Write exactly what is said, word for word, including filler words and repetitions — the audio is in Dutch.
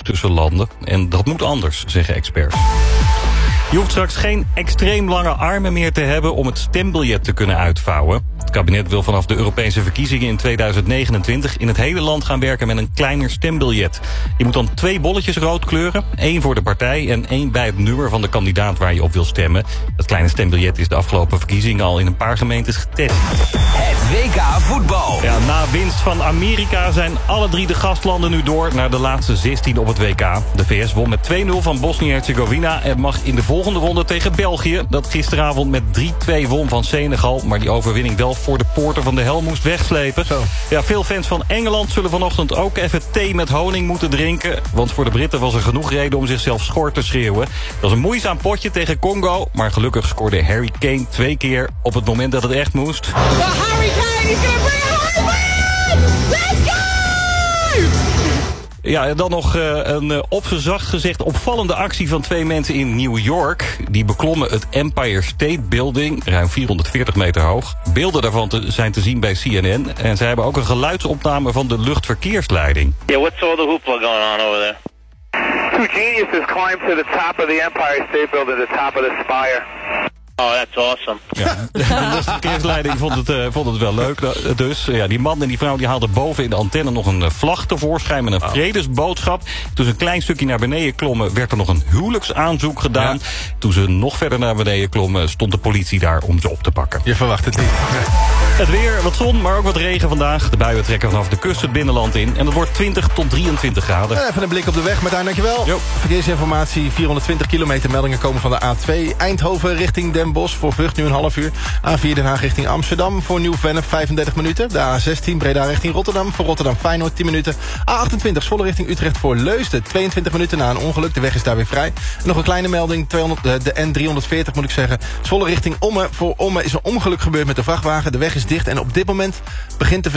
tussen landen. En dat moet anders, zeggen experts. Je hoeft straks geen extreem lange armen meer te hebben om het stembiljet te kunnen uitvouwen. Het kabinet wil vanaf de Europese verkiezingen in tweeduizend negenentwintig in het hele land gaan werken met een kleiner stembiljet. Je moet dan twee bolletjes rood kleuren, één voor de partij en één bij het nummer van de kandidaat waar je op wil stemmen. Dat kleine stembiljet is de afgelopen verkiezingen al in een paar gemeentes getest. Het W K voetbal. Ja, na winst van Amerika zijn alle drie de gastlanden nu door naar de laatste zestien op het W K. De V S won met twee nul van Bosnië-Herzegovina en mag in de volgende ronde tegen België, dat gisteravond met drie twee won van Senegal, maar die overwinning wel voor de poorten van de hel moest wegslepen. Zo. Ja, veel fans van Engeland zullen vanochtend ook even thee met honing moeten drinken, want voor de Britten was er genoeg reden om zichzelf schor te schreeuwen. Dat was een moeizaam potje tegen Congo, maar gelukkig scoorde Harry Kane twee keer op het moment dat het echt moest. Well, Harry Kane is gonna bring it home, man! Let's go! Ja, en dan nog uh, een uh, op z'n zacht gezegd opvallende actie van twee mensen in New York. Die beklommen het Empire State Building, ruim vierhonderdveertig meter hoog. Beelden daarvan te, zijn te zien bij C N N. En zij hebben ook een geluidsopname van de luchtverkeersleiding. Yeah, what's all the hoopla going on over there? Two geniuses climbed to the top of the Empire State Building, the top of the spire. Oh, that's awesome. Ja, de luchtverkeersleiding vond het, uh, vond het wel leuk. Dus ja, die man en die vrouw die haalden boven in de antenne nog een vlag tevoorschijn met een vredesboodschap. Toen ze een klein stukje naar beneden klommen, werd er nog een huwelijksaanzoek gedaan. Ja. Toen ze nog verder naar beneden klommen, stond de politie daar om ze op te pakken. Je verwacht het niet. Het weer, wat zon, maar ook wat regen vandaag. De buien trekken vanaf de kust het binnenland in. En het wordt twintig tot drieëntwintig graden. Even een blik op de weg, Martijn, dankjewel. Jo. Verkeersinformatie, vierhonderdtwintig kilometer meldingen komen van de A twee. Eindhoven richting Den Bosch voor Vught nu een half uur. A vier Den Haag richting Amsterdam voor Nieuw-Vennep vijfendertig minuten. De A zestien Breda richting Rotterdam voor Rotterdam Feyenoord tien minuten. A achtentwintig Zwolle richting Utrecht voor Leusden tweeëntwintig minuten na een ongeluk. De weg is daar weer vrij. En nog een kleine melding, tweehonderd, de N driehonderdveertig moet ik zeggen. Zwolle richting Ommen. Voor Ommen is een ongeluk gebeurd met de vrachtwagen. De weg is dicht en op dit moment begint de